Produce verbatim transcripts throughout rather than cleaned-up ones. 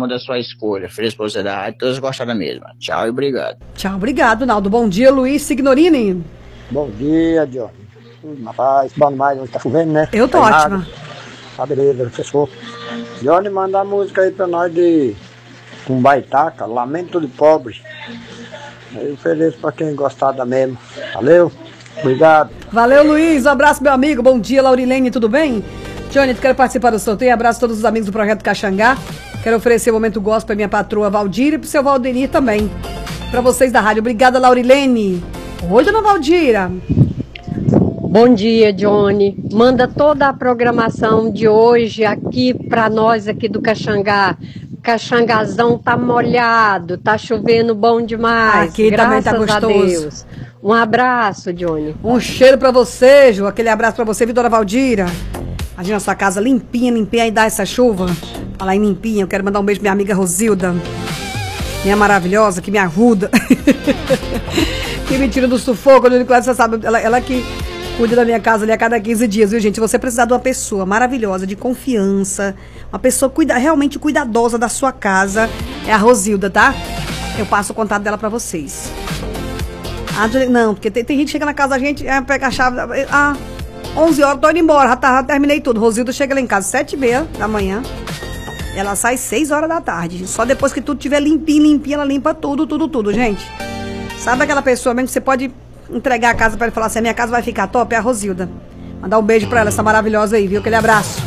uma da sua escolha. Feliz por você da rádio, todos gostaram da mesma. Tchau e obrigado. Tchau, obrigado, Naldo. Bom dia, Luiz Signorini. Bom dia, Johnny. Tudo na paz, bom demais, hoje tá chovendo, né? Eu tô tá ótima. Nada. Tá beleza, professor. Johnny, manda a música aí pra nós de com Baitaca, Lamento de Pobre. Eu ofereço pra quem gostar da mesma. Valeu, obrigado. Valeu, Luiz. Um abraço, meu amigo. Bom dia, Laurilene, tudo bem? Johnny, tu quer participar do sorteio? Abraço a todos os amigos do Projeto Caxangá. Quero oferecer o Momento Gospel pra minha patroa Valdir e pro seu Valdenir também. Pra vocês da rádio. Obrigada, Laurilene. Oi, dona Valdira. Bom dia, Johnny. Manda toda a programação de hoje aqui pra nós aqui do Caxangá. Caxangazão tá molhado, tá chovendo bom demais. Aqui também tá gostoso. A Deus. Um abraço, Johnny. Um cheiro pra você, Ju. Aquele abraço pra você, viu, dona Valdira? Imagina a sua casa limpinha, limpinha e dá essa chuva. Falar em limpinha, eu quero mandar um beijo pra minha amiga Rosilda. Minha maravilhosa, que me ajuda. Que me tira do sufoco. Você sabe, ela, ela que cuida da minha casa ali a cada quinze dias, viu, gente? Se você precisar de uma pessoa maravilhosa, de confiança, uma pessoa cuida, realmente cuidadosa da sua casa, é a Rosilda, tá? Eu passo o contato dela pra vocês. Ah, não, porque tem, tem gente que chega na casa da gente, é, pega a chave, ah, onze horas, tô indo embora, já, tá, já terminei tudo. Rosilda chega lá em casa sete e meia da manhã, ela sai seis horas da tarde. Só depois que tudo estiver limpinho, limpinho, ela limpa tudo, tudo, tudo, gente. Sabe aquela pessoa mesmo que você pode entregar a casa pra ele falar assim, a minha casa vai ficar top? É a Rosilda. Mandar um beijo pra ela, essa maravilhosa aí, viu? Aquele abraço.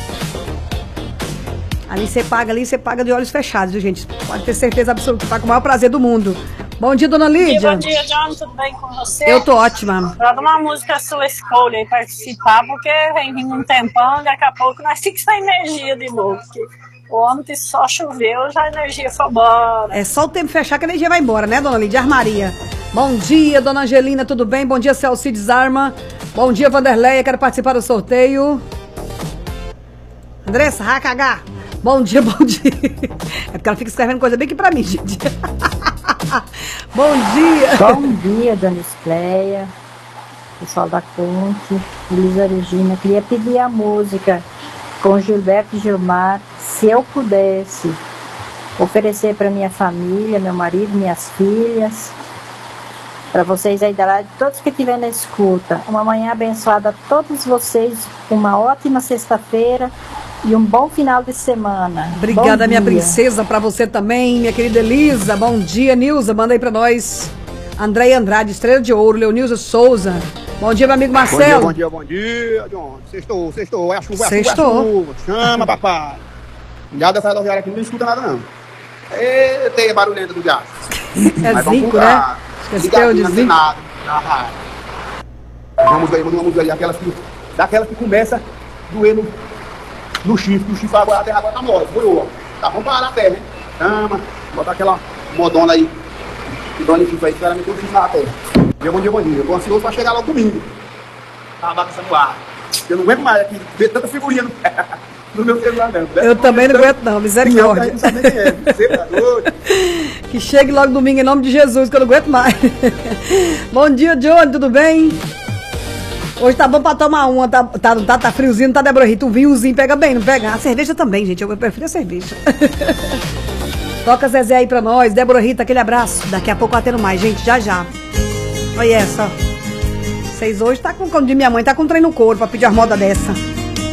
Ali você paga, ali você paga de olhos fechados, viu, gente? Pode ter certeza absoluta, tá com o maior prazer do mundo. Bom dia, dona Lídia. Bom dia, John, tudo bem com você? Eu tô ótima. Joga uma música sua escolha aí, participar, porque vem vindo um tempão, daqui a pouco nós ficamos sem energia de novo. Ontem só choveu, já a energia foi embora. É só o tempo fechar que a energia vai embora, né, dona Lídia? Armaria. Bom dia, dona Angelina, tudo bem? Bom dia, Celcides Arma. Bom dia, Vanderleia, quero participar do sorteio. Andressa, Hakagá. Bom dia, bom dia. É porque ela fica escrevendo coisa bem aqui pra mim, gente. Bom dia. Bom dia, dona Espleia, pessoal da Conte, Elisa Regina. Queria pedir a música com Gilberto e Gilmar, Se Eu Pudesse, oferecer para minha família, meu marido, minhas filhas, para vocês aí da rádio, todos que estiverem na escuta. Uma manhã abençoada a todos vocês, uma ótima sexta-feira e um bom final de semana. Obrigada, minha princesa, para você também, minha querida Elisa. Bom dia, Nilza, manda aí para nós. Andréia Andrade, Estrela de Ouro, Leonilza Souza. Bom dia, meu amigo Marcelo. Bom dia, bom dia, bom dia, John. Sextou, sextou, é a chuva, é a chuva, é a chuva. Chama, papai. Já dessa rodoviária aqui não escuta nada, não. Eita, é barulhenta do gato. É Zico, né? Esqueceu de Zico. Vamos aí, vamos aí, aquelas que, daquelas que começa doendo no chifre, o chifre agora, a terra agora tá mole, foi. Tá, vamos parar a terra, hein? Chama, botar aquela modona aí, que dói no chifre aí, espera me ter o chifre na terra. Bom dia, bom dia, bom dia. Eu tô ansioso pra chegar logo domingo. Tá bagunçando o ar. Eu não aguento mais aqui, ver tanta figurinha no, no meu celular mesmo. Eu também não aguento não, misericórdia. Que chegue logo domingo em nome de Jesus, que eu não aguento mais. Bom dia, Johnny, tudo bem? Hoje tá bom pra tomar uma, tá, tá, tá, tá friozinho, não tá, Débora Rita? Um vinhozinho pega bem, não pega? A cerveja também, gente, eu prefiro a cerveja. Toca Zezé aí pra nós, Débora Rita, aquele abraço. Daqui a pouco eu atendo mais, gente, já já. Olha essa, ó. Vocês hoje tá com, como diz minha mãe, tá com um trem no couro pra pedir uma moda dessa.